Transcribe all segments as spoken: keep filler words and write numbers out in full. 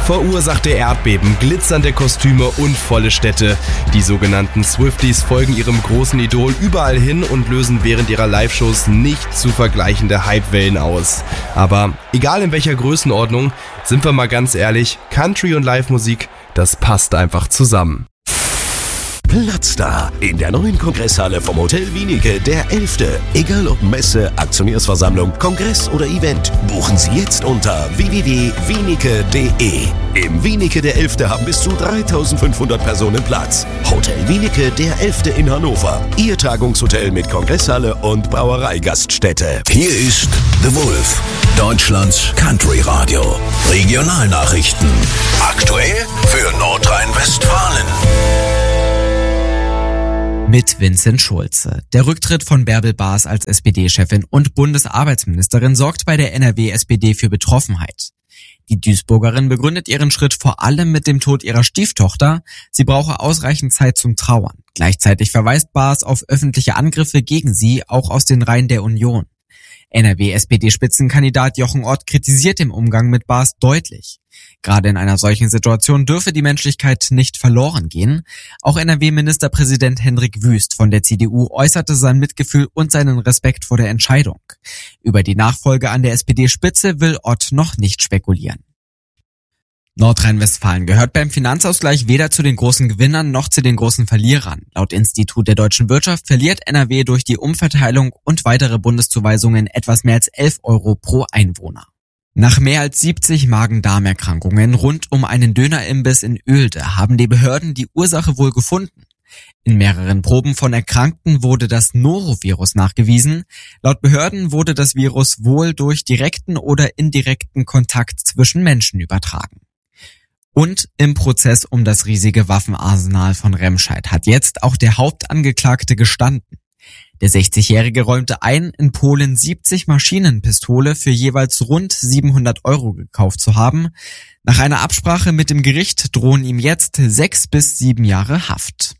Verursachte Erdbeben, glitzernde Kostüme und volle Städte. Die sogenannten Swifties folgen ihrem großen Idol überall hin und lösen während ihrer Live-Shows nicht zu vergleichende Hypewellen aus. Aber egal in welcher Größenordnung, sind wir mal ganz ehrlich, Country und Live-Musik, das passt einfach zusammen. Platz da in der neuen Kongresshalle vom Hotel Wienicke, der elfte. Egal ob Messe, Aktionärsversammlung, Kongress oder Event, buchen Sie jetzt unter w w w punkt wienicke punkt de. Im Wienicke der elfte haben bis zu dreitausendfünfhundert Personen Platz. Hotel Wienicke der elfte in Hannover. Ihr Tagungshotel mit Kongresshalle und Brauereigaststätte. Hier ist The Wolf, Deutschlands Country Radio. Regionalnachrichten. Aktuell für Nordrhein-Westfalen. Mit Vincent Schulze. Der Rücktritt von Bärbel Baas als S P D-Chefin und Bundesarbeitsministerin sorgt bei der N R W-S P D für Betroffenheit. Die Duisburgerin begründet ihren Schritt vor allem mit dem Tod ihrer Stieftochter. Sie brauche ausreichend Zeit zum Trauern. Gleichzeitig verweist Baas auf öffentliche Angriffe gegen sie, auch aus den Reihen der Union. N R W-S P D-Spitzenkandidat Jochen Ott kritisiert den Umgang mit Baas deutlich. Gerade in einer solchen Situation dürfe die Menschlichkeit nicht verloren gehen. Auch N R W-Ministerpräsident Hendrik Wüst von der C D U äußerte sein Mitgefühl und seinen Respekt vor der Entscheidung. Über die Nachfolge an der S P D-Spitze will Ott noch nicht spekulieren. Nordrhein-Westfalen gehört beim Finanzausgleich weder zu den großen Gewinnern noch zu den großen Verlierern. Laut Institut der deutschen Wirtschaft verliert N R W durch die Umverteilung und weitere Bundeszuweisungen etwas mehr als elf Euro pro Einwohner. Nach mehr als siebzig Magen-Darm-Erkrankungen rund um einen Dönerimbiss in Oelde haben die Behörden die Ursache wohl gefunden. In mehreren Proben von Erkrankten wurde das Norovirus nachgewiesen. Laut Behörden wurde das Virus wohl durch direkten oder indirekten Kontakt zwischen Menschen übertragen. Und im Prozess um das riesige Waffenarsenal von Remscheid hat jetzt auch der Hauptangeklagte gestanden. Der sechzigjährige räumte ein, in Polen siebzig Maschinenpistole für jeweils rund siebenhundert Euro gekauft zu haben. Nach einer Absprache mit dem Gericht drohen ihm jetzt sechs bis sieben Jahre Haft.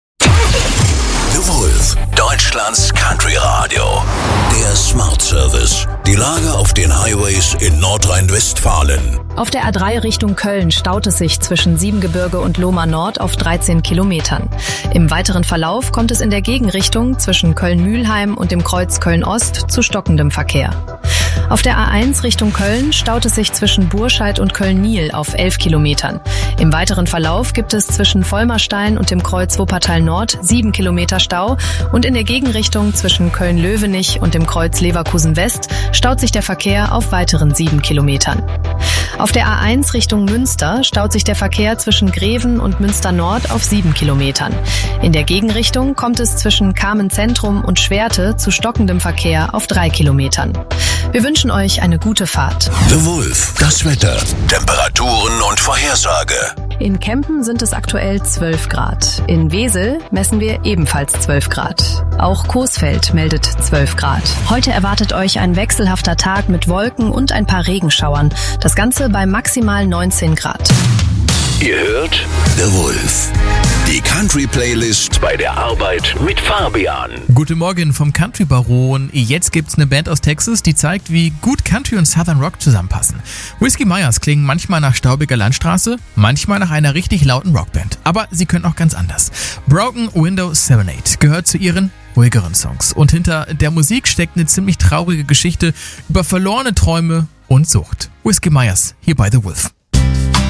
The Wolf, Deutschlands Country Radio. Der Smart Service. Die Lage auf den Highways in Nordrhein-Westfalen. Auf der A drei Richtung Köln staut es sich zwischen Siebengebirge und Lohmar Nord auf dreizehn Kilometern. Im weiteren Verlauf kommt es in der Gegenrichtung zwischen Köln-Mülheim und dem Kreuz Köln-Ost zu stockendem Verkehr. Auf der A eins Richtung Köln staut es sich zwischen Burscheid und Köln-Niel auf elf Kilometern. Im weiteren Verlauf gibt es zwischen Vollmerstein und dem Kreuz Wuppertal Nord sieben Kilometer Stau und in der Gegenrichtung zwischen Köln-Löwenich und dem Kreuz Leverkusen West staut sich der Verkehr auf weiteren sieben Kilometern. Auf der A eins Richtung Münster staut sich der Verkehr zwischen Greven und Münster Nord auf sieben Kilometern. In der Gegenrichtung kommt es zwischen Kamen Zentrum und Schwerte zu stockendem Verkehr auf drei Kilometern. Wir wünschen euch eine gute Fahrt. The Wolf, das Wetter, Temperaturen und Vorhersage. In Kempen sind es aktuell zwölf Grad. In Wesel messen wir ebenfalls zwölf Grad. Auch Coesfeld meldet zwölf Grad. Heute erwartet euch ein wechselhafter Tag mit Wolken und ein paar Regenschauern. Das Ganze bei maximal neunzehn Grad. Ihr hört The Wolf. Die Country-Playlist bei der Arbeit mit Fabian. Guten Morgen vom Country Baron. Jetzt gibt's eine Band aus Texas, die zeigt, wie gut Country und Southern Rock zusammenpassen. Whiskey Myers klingen manchmal nach staubiger Landstraße, manchmal nach einer richtig lauten Rockband. Aber sie können auch ganz anders. Broken Window Serenade gehört zu ihren ruhigeren Songs. Und hinter der Musik steckt eine ziemlich traurige Geschichte über verlorene Träume und Sucht. Whiskey Myers hier bei The Wolf.